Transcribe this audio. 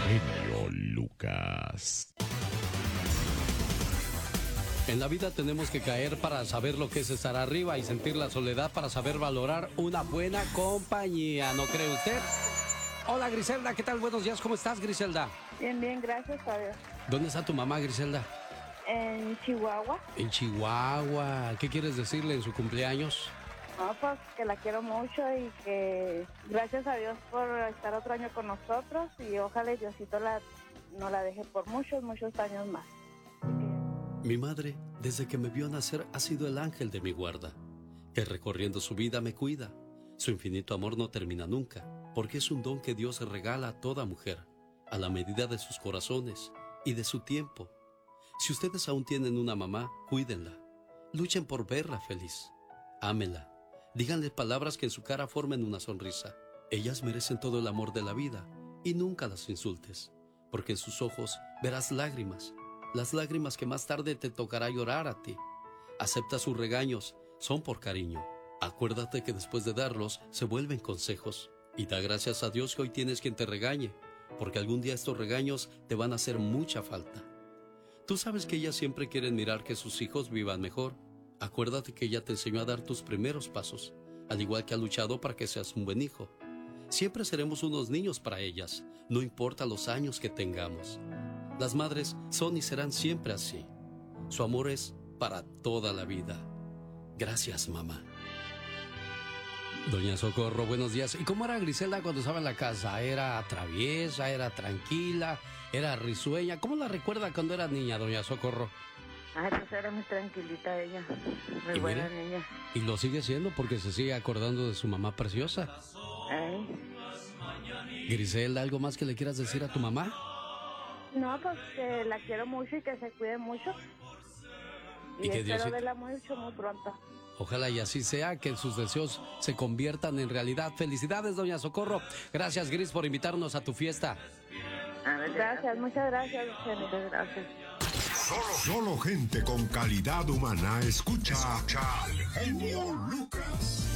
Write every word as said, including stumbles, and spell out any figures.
genio Lucas. En la vida tenemos que caer para saber lo que es estar arriba y sentir la soledad para saber valorar una buena compañía, ¿no cree usted? Hola Griselda, ¿qué tal? Buenos días, ¿cómo estás, Griselda? Bien, bien, gracias a Dios. ¿Dónde está tu mamá, Griselda? En Chihuahua. En Chihuahua. ¿Qué quieres decirle en su cumpleaños? No, pues que la quiero mucho y que gracias a Dios por estar otro año con nosotros y ojalá Diosito la, no la deje por muchos, muchos años más. Mi madre, desde que me vio nacer, ha sido el ángel de mi guarda, que recorriendo su vida me cuida. Su infinito amor no termina nunca, porque es un don que Dios regala a toda mujer, a la medida de sus corazones y de su tiempo. Si ustedes aún tienen una mamá, cuídenla. Luchen por verla feliz. Ámenla. Díganle palabras que en su cara formen una sonrisa. Ellas merecen todo el amor de la vida y nunca las insultes, porque en sus ojos verás lágrimas. Las lágrimas que más tarde te tocará llorar a ti. Acepta sus regaños, son por cariño. Acuérdate que después de darlos se vuelven consejos. Y da gracias a Dios que hoy tienes quien te regañe, porque algún día estos regaños te van a hacer mucha falta. Tú sabes que ellas siempre quieren mirar que sus hijos vivan mejor. Acuérdate que ella te enseñó a dar tus primeros pasos, al igual que ha luchado para que seas un buen hijo. Siempre seremos unos niños para ellas, no importa los años que tengamos. Las madres son y serán siempre así. Su amor es para toda la vida. Gracias, mamá. Doña Socorro, buenos días. ¿Y cómo era Griselda cuando estaba en la casa? ¿Era traviesa? ¿Era tranquila? ¿Era risueña? ¿Cómo la recuerda cuando era niña, doña Socorro? Ay, pues era muy tranquilita ella, muy ¿Y buena mire? niña. Y lo sigue siendo porque se sigue acordando de su mamá preciosa. Ay. Griselda, ¿algo más que le quieras decir a tu mamá? No, pues que la quiero mucho y que se cuide mucho. Y, Y que espero Diosito- verla mucho, muy pronto. Ojalá y así sea, que sus deseos se conviertan en realidad. Felicidades, doña Socorro. Gracias, Gris, por invitarnos a tu fiesta. Gracias, muchas gracias, muchas gracias. Solo, solo gente con calidad humana escucha, escucha al genio Lucas.